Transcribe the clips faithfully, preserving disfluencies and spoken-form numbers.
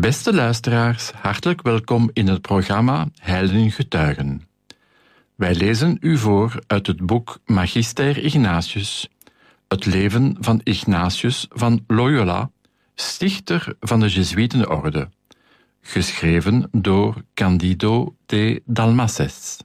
Beste luisteraars, hartelijk welkom in het programma Heiligen Getuigen. Wij lezen u voor uit het boek Magister Ignatius, het leven van Ignatius van Loyola, stichter van de Jezuïetenorde, geschreven door Candido de Dalmases.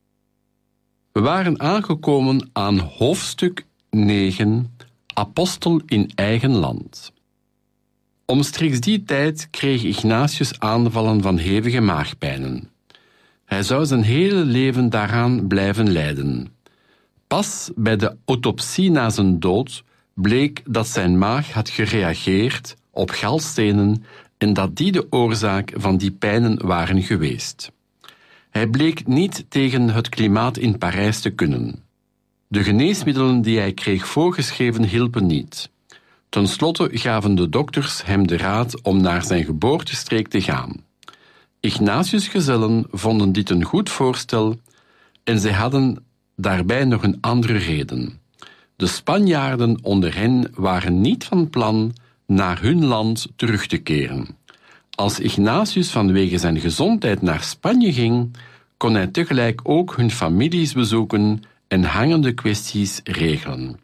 We waren aangekomen aan hoofdstuk negen, Apostel in eigen land. Omstreeks die tijd kreeg Ignatius aanvallen van hevige maagpijnen. Hij zou zijn hele leven daaraan blijven lijden. Pas bij de autopsie na zijn dood bleek dat zijn maag had gereageerd op galstenen en dat die de oorzaak van die pijnen waren geweest. Hij bleek niet tegen het klimaat in Parijs te kunnen. De geneesmiddelen die hij kreeg voorgeschreven hielpen niet. Ten slotte gaven de dokters hem de raad om naar zijn geboortestreek te gaan. Ignatius' gezellen vonden dit een goed voorstel en zij hadden daarbij nog een andere reden. De Spanjaarden onder hen waren niet van plan naar hun land terug te keren. Als Ignatius vanwege zijn gezondheid naar Spanje ging, kon hij tegelijk ook hun families bezoeken en hangende kwesties regelen.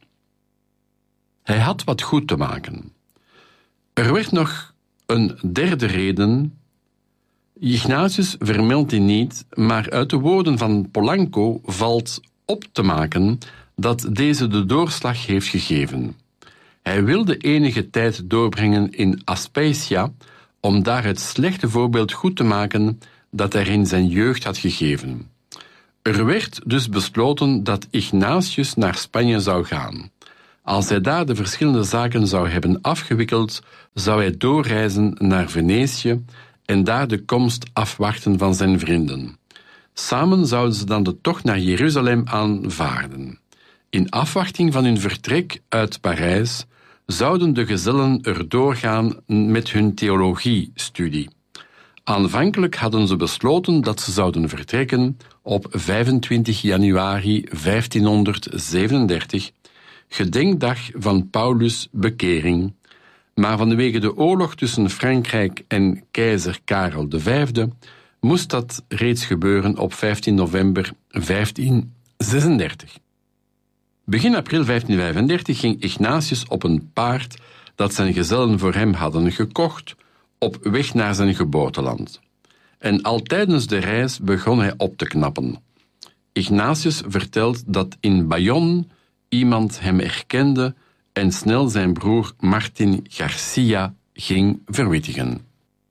Hij had wat goed te maken. Er werd nog een derde reden. Ignatius vermeldt die niet, maar uit de woorden van Polanco valt op te maken dat deze de doorslag heeft gegeven. Hij wilde enige tijd doorbrengen in Aspasia om daar het slechte voorbeeld goed te maken dat hij in zijn jeugd had gegeven. Er werd dus besloten dat Ignatius naar Spanje zou gaan. Als hij daar de verschillende zaken zou hebben afgewikkeld, zou hij doorreizen naar Venetië en daar de komst afwachten van zijn vrienden. Samen zouden ze dan de tocht naar Jeruzalem aanvaarden. In afwachting van hun vertrek uit Parijs zouden de gezellen erdoor gaan met hun theologiestudie. Aanvankelijk hadden ze besloten dat ze zouden vertrekken op vijfentwintig januari vijftienhonderdzevenendertig, gedenkdag van Paulus' bekering, maar vanwege de oorlog tussen Frankrijk en keizer Karel de Vijfde moest dat reeds gebeuren op vijftien november vijftienzesendertig. Begin april vijftienvijfendertig ging Ignatius op een paard dat zijn gezellen voor hem hadden gekocht, op weg naar zijn geboorteland. En al tijdens de reis begon hij op te knappen. Ignatius vertelt dat in Bayonne iemand hem herkende en snel zijn broer Martin Garcia ging verwittigen.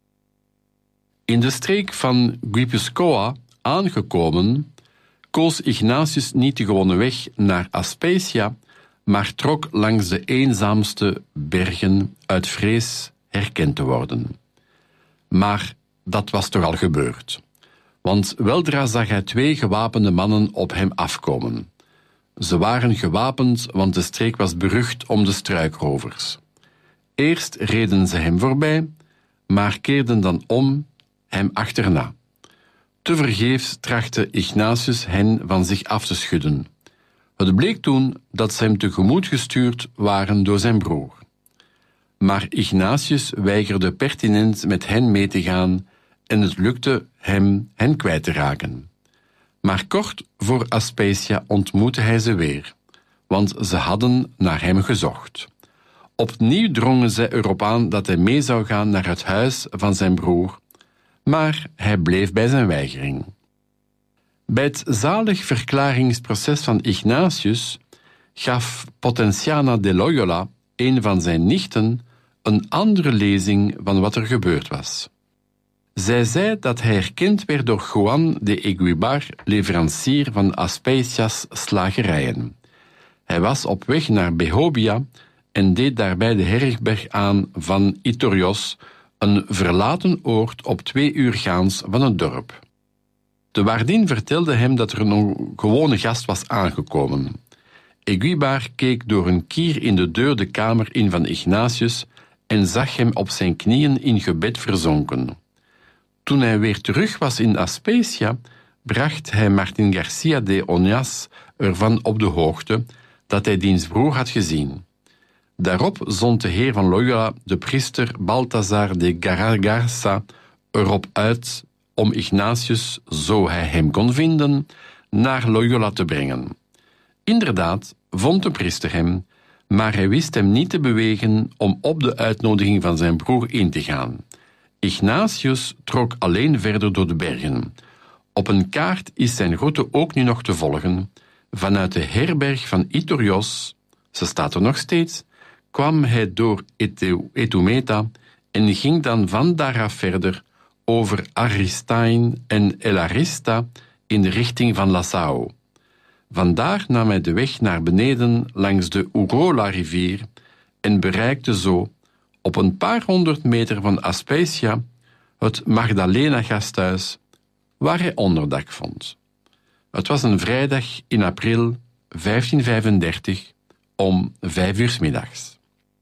In de streek van Guipuscoa aangekomen, koos Ignatius niet de gewone weg naar Aspasia, maar trok langs de eenzaamste bergen uit vrees herkend te worden. Maar dat was toch al gebeurd, want weldra zag hij twee gewapende mannen op hem afkomen. Ze waren gewapend, want de streek was berucht om de struikrovers. Eerst reden ze hem voorbij, maar keerden dan om hem achterna. Tevergeefs trachtte Ignatius hen van zich af te schudden. Het bleek toen dat ze hem tegemoet gestuurd waren door zijn broer. Maar Ignatius weigerde pertinent met hen mee te gaan en het lukte hem hen kwijt te raken. Maar kort voor Aspasia ontmoette hij ze weer, want ze hadden naar hem gezocht. Opnieuw drongen zij erop aan dat hij mee zou gaan naar het huis van zijn broer, maar hij bleef bij zijn weigering. Bij het zaligverklaringsproces van Ignatius gaf Potenciana de Loyola, een van zijn nichten, een andere lezing van wat er gebeurd was. Zij zei dat hij herkend werd door Juan de Eguibar, leverancier van Aspasia's slagerijen. Hij was op weg naar Behobia en deed daarbij de herberg aan van Itorios, een verlaten oord op twee uur gaans van het dorp. De waardin vertelde hem dat er een gewone gast was aangekomen. Eguibar keek door een kier in de deur de kamer in van Ignatius en zag hem op zijn knieën in gebed verzonken. Toen hij weer terug was in Aspasia, bracht hij Martin Garcia de Oñas ervan op de hoogte dat hij diens broer had gezien. Daarop zond de heer van Loyola de priester Balthazar de Garagarsa erop uit om Ignatius, zo hij hem kon vinden, naar Loyola te brengen. Inderdaad vond de priester hem, maar hij wist hem niet te bewegen om op de uitnodiging van zijn broer in te gaan. Ignatius trok alleen verder door de bergen. Op een kaart is zijn route ook nu nog te volgen. Vanuit de herberg van Itorios, ze staat er nog steeds, kwam hij door Etumeta en ging dan van daaraf verder over Aristain en El Arista in de richting van Lassao. Vandaar nam hij de weg naar beneden langs de Urola-rivier en bereikte zo, op een paar honderd meter van Aspasia, het Magdalena-gasthuis, waar hij onderdak vond. Het was een vrijdag in april vijftien vijfendertig om vijf uur 's middags.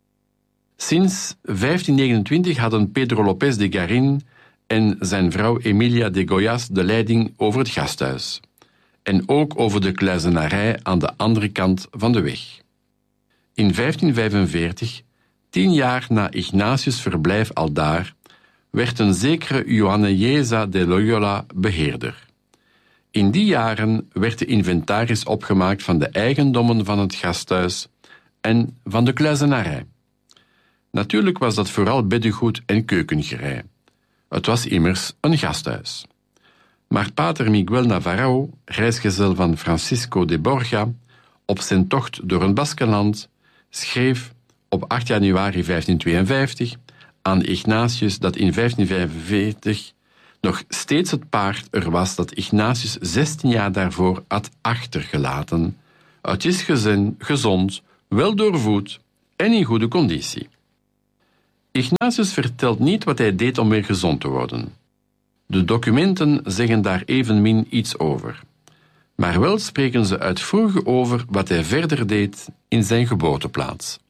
Sinds vijftien negenentwintig hadden Pedro López de Garín en zijn vrouw Emilia de Goyas de leiding over het gasthuis en ook over de kluizenarij aan de andere kant van de weg. In vijftien vijfenveertig, tien jaar na Ignatius' verblijf aldaar, werd een zekere Johanne Jeza de Loyola beheerder. In die jaren werd de inventaris opgemaakt van de eigendommen van het gasthuis en van de kluizenarij. Natuurlijk was dat vooral beddengoed en keukengerei. Het was immers een gasthuis. Maar pater Miguel Navarro, reisgezel van Francisco de Borja, op zijn tocht door een Baskenland, schreef op acht januari vijftien tweeënvijftig aan Ignatius dat in vijftien vijfenveertig nog steeds het paard er was dat Ignatius zestien jaar daarvoor had achtergelaten. Het is gezin, gezond, wel doorvoed en in goede conditie. Ignatius vertelt niet wat hij deed om weer gezond te worden. De documenten zeggen daar evenmin iets over. Maar wel spreken ze uitvoerig over wat hij verder deed in zijn geboorteplaats.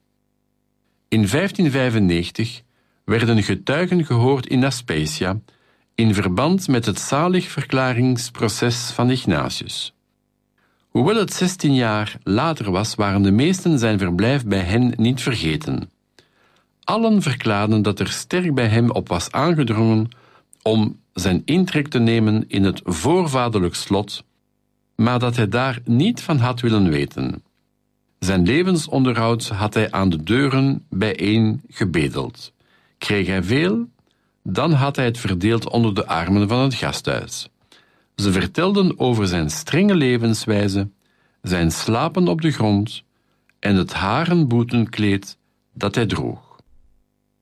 In vijftien vijfennegentig werden getuigen gehoord in Aspasia in verband met het zaligverklaringsproces van Ignatius. Hoewel het zestien jaar later was, waren de meesten zijn verblijf bij hen niet vergeten. Allen verklaarden dat er sterk bij hem op was aangedrongen om zijn intrek te nemen in het voorvaderlijk slot, maar dat hij daar niet van had willen weten. Zijn levensonderhoud had hij aan de deuren bijeen gebedeld. Kreeg hij veel, dan had hij het verdeeld onder de armen van het gasthuis. Ze vertelden over zijn strenge levenswijze, zijn slapen op de grond en het haren boetenkleed dat hij droeg.